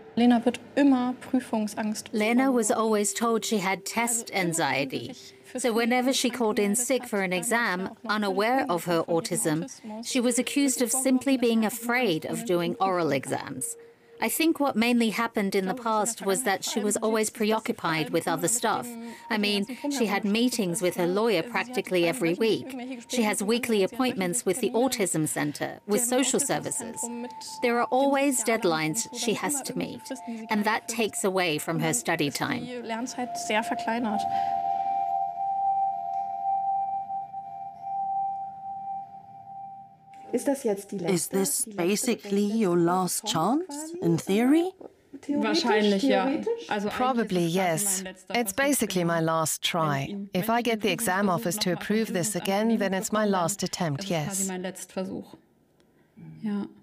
Lena wird immer Prüfungsangst Lena was always told she had test anxiety. So whenever she called in sick for an exam, unaware of her autism, she was accused of simply being afraid of doing oral exams. I think what mainly happened in the past was that she was always preoccupied with other stuff. I mean, she had meetings with her lawyer practically every week. She has weekly appointments with the Autism Center, with social services. There are always deadlines she has to meet, and that takes away from her study time. Is this basically your last chance, in theory? Wahrscheinlich, ja. Probably, yes. It's basically my last try. If I get the exam office to approve this again, then it's my last attempt, yes. Quasi mein Letztversuch. Ja.